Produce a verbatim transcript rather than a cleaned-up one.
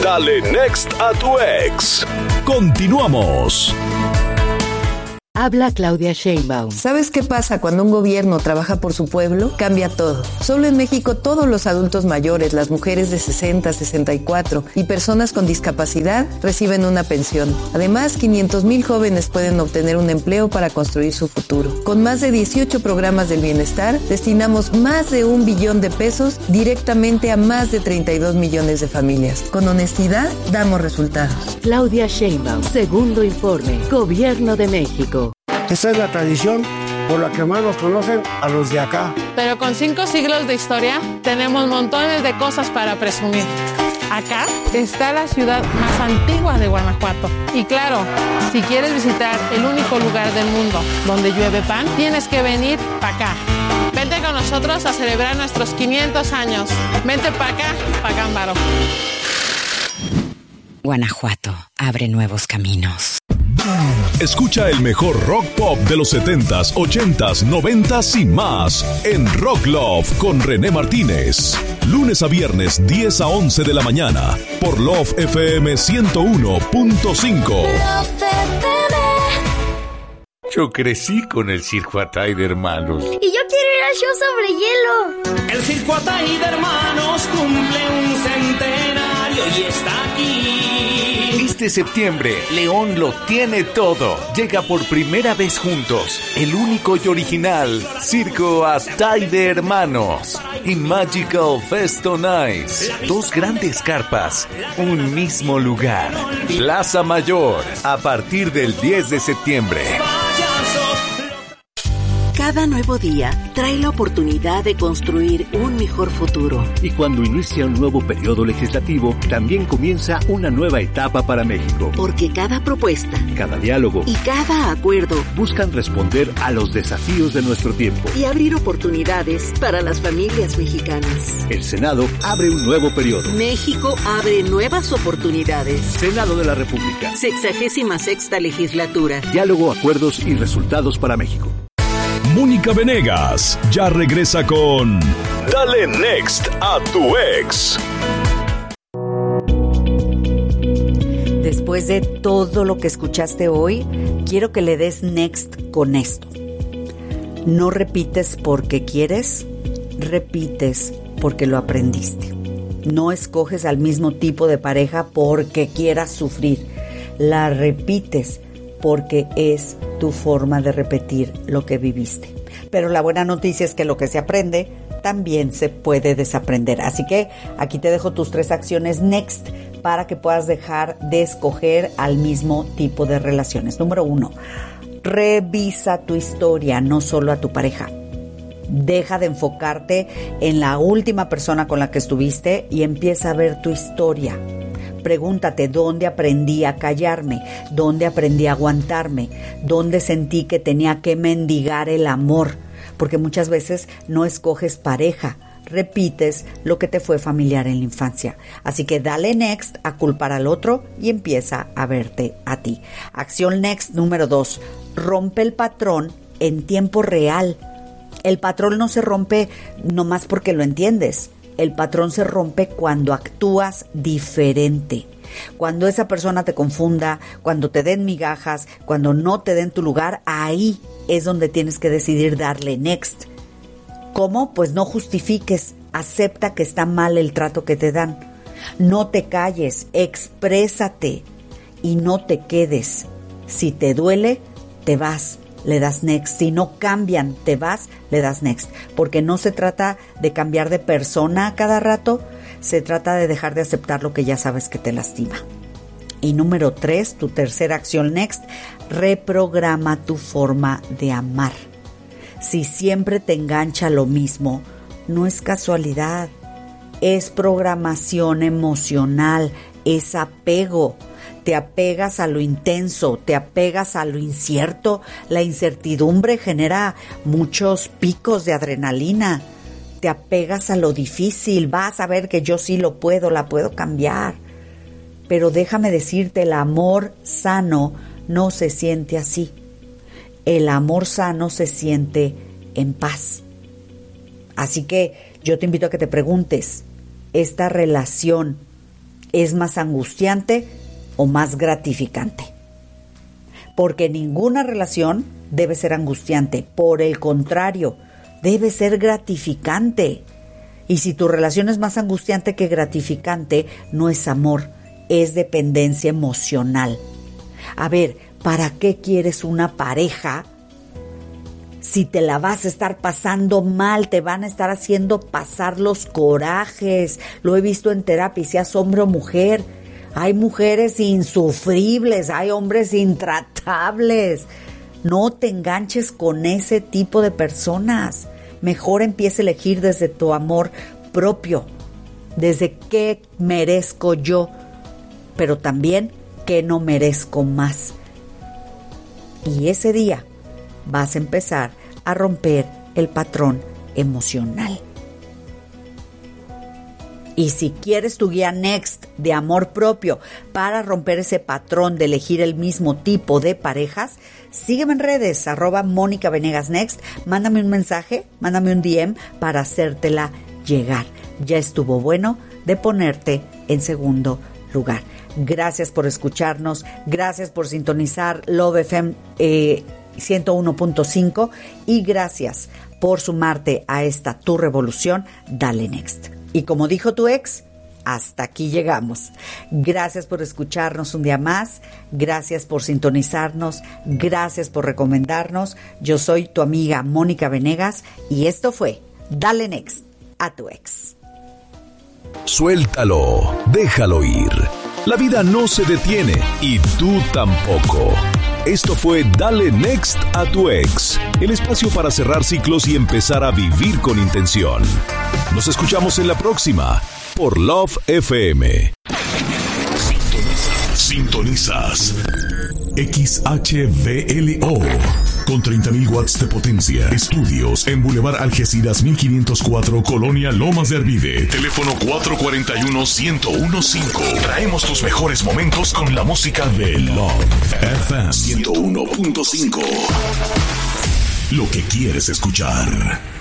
Dale Next a tu ex. Continuamos. Habla Claudia Sheinbaum. ¿Sabes qué pasa cuando un gobierno trabaja por su pueblo? Cambia todo. Solo en México todos los adultos mayores, las mujeres de sesenta, sesenta y cuatro y personas con discapacidad reciben una pensión. Además, quinientos mil jóvenes pueden obtener un empleo para construir su futuro. Con más de dieciocho programas del bienestar, destinamos más de un billón de pesos directamente a más de treinta y dos millones de familias. Con honestidad, damos resultados. Claudia Sheinbaum, segundo informe, Gobierno de México. Esa es la tradición por la que más nos conocen a los de acá. Pero con cinco siglos de historia, tenemos montones de cosas para presumir. Acá está la ciudad más antigua de Guanajuato. Y claro, si quieres visitar el único lugar del mundo donde llueve pan, tienes que venir para acá. Vente con nosotros a celebrar nuestros quinientos años. Vente para acá, pa' Cámbaro. Guanajuato abre nuevos caminos. Escucha el mejor rock pop de los setentas, ochentas, noventas y más en Rock Love con René Martínez. Lunes a viernes, diez a once de la mañana por Love F M ciento uno punto cinco. Yo crecí con el Circo Atay de Hermanos. Y yo quiero ir al show sobre hielo. El Circo Atay de Hermanos cumple un centenario y está aquí. Este septiembre, León lo tiene todo. Llega por primera vez juntos, el único y original Circo Atay de Hermanos y Magical Fest on Ice. Dos grandes carpas, un mismo lugar. Plaza Mayor, a partir del diez de septiembre. Cada nuevo día trae la oportunidad de construir un mejor futuro. Y cuando inicia un nuevo periodo legislativo, también comienza una nueva etapa para México. Porque cada propuesta, cada diálogo y cada acuerdo buscan responder a los desafíos de nuestro tiempo y abrir oportunidades para las familias mexicanas. El Senado abre un nuevo periodo. México abre nuevas oportunidades. Senado de la República. Sexagésima sexta legislatura. Diálogo, acuerdos y resultados para México. Mónica Venegas ya regresa con Dale Next a tu ex. Después de todo lo que escuchaste hoy, quiero que le des next con esto. No repites porque quieres, repites porque lo aprendiste. No escoges al mismo tipo de pareja porque quieras sufrir. La repites porque es tu forma de repetir lo que viviste. Pero la buena noticia es que lo que se aprende también se puede desaprender. Así que aquí te dejo tus tres acciones next para que puedas dejar de escoger al mismo tipo de relaciones. Número uno, revisa tu historia, no solo a tu pareja. Deja de enfocarte en la última persona con la que estuviste y empieza a ver tu historia. Pregúntate dónde aprendí a callarme, dónde aprendí a aguantarme, dónde sentí que tenía que mendigar el amor, porque muchas veces no escoges pareja, repites lo que te fue familiar en la infancia. Así que dale next a culpar al otro y empieza a verte a ti. Acción next número dos, rompe el patrón en tiempo real. El patrón no se rompe nomás porque lo entiendes. El patrón se rompe cuando actúas diferente. Cuando esa persona te confunda, cuando te den migajas, cuando no te den tu lugar, ahí es donde tienes que decidir darle next. ¿Cómo? Pues no justifiques, acepta que está mal el trato que te dan. No te calles, exprésate y no te quedes. Si te duele, te vas. Le das next. Si no cambian, te vas, le das next. Porque no se trata de cambiar de persona a cada rato, se trata de dejar de aceptar lo que ya sabes que te lastima. Y número tres, tu tercera acción next, reprograma tu forma de amar. Si siempre te engancha lo mismo, no es casualidad, es programación emocional, es apego. Te apegas a lo intenso, te apegas a lo incierto. La incertidumbre genera muchos picos de adrenalina. Te apegas a lo difícil, vas a ver que yo sí lo puedo, la puedo cambiar. Pero déjame decirte, el amor sano no se siente así. El amor sano se siente en paz. Así que yo te invito a que te preguntes, ¿esta relación ¿Es más angustiante o más gratificante? Porque ninguna relación debe ser angustiante. Por el contrario, debe ser gratificante. Y si tu relación es más angustiante que gratificante, no es amor, es dependencia emocional. A ver, ¿para qué quieres una pareja si te la vas a estar pasando mal? Te van a estar haciendo pasar los corajes. Lo he visto en terapia, seas hombre o mujer. Hay mujeres insufribles, hay hombres intratables. No te enganches con ese tipo de personas. Mejor empieza a elegir desde tu amor propio, desde qué merezco yo, pero también qué no merezco más. Y ese día vas a empezar a romper el patrón emocional. Y si quieres tu guía Next de amor propio para romper ese patrón de elegir el mismo tipo de parejas, sígueme en redes, arroba Mónica Venegas Next, mándame un mensaje, mándame un D M para hacértela llegar. Ya estuvo bueno de ponerte en segundo lugar. Gracias por escucharnos, gracias por sintonizar Love F M eh, ciento uno punto cinco y gracias por sumarte a esta tu revolución. Dale Next. Y como dijo tu ex, hasta aquí llegamos. Gracias por escucharnos un día más, gracias por sintonizarnos, gracias por recomendarnos. Yo soy tu amiga Mónica Venegas y esto fue Dale Next a tu ex. Suéltalo, déjalo ir. La vida no se detiene y tú tampoco. Esto fue Dale Next a tu ex, el espacio para cerrar ciclos y empezar a vivir con intención. Nos escuchamos en la próxima por Love F M. Sintonizas, sintonizas. X H V L O con treinta mil watts de potencia. Estudios en Boulevard Algeciras mil quinientos cuatro, Colonia Lomas de Arvide. Teléfono cuatro cuatro uno, uno cero uno cinco. Traemos tus mejores momentos con la música de Love F M ciento uno punto cinco. Lo que quieres escuchar.